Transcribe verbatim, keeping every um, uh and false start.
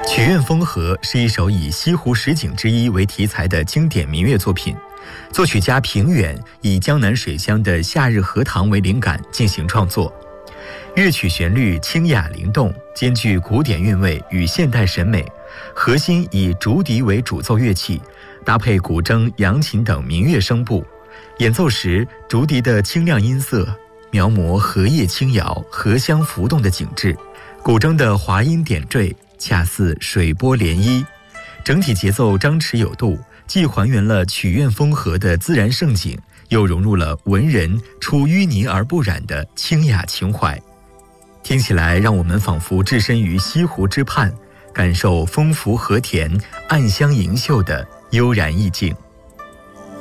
曲院风荷是一首以西湖十景之一为题材的经典民乐作品，作曲家平远以江南水乡的夏日荷塘为灵感进行创作。乐曲旋律清雅灵动，兼具古典韵味与现代审美，核心以竹笛为主奏乐器，搭配古筝、扬琴等民乐声部。演奏时，竹笛的清亮音色描摹荷叶轻摇、荷香浮动的景致，古筝的华音点缀，恰似水波涟漪。整体节奏张弛有度，既还原了曲院风荷的自然盛景，又融入了文人出淤泥而不染的清雅情怀。听起来让我们仿佛置身于西湖之畔，感受风拂荷田、暗香盈袖的悠然意境。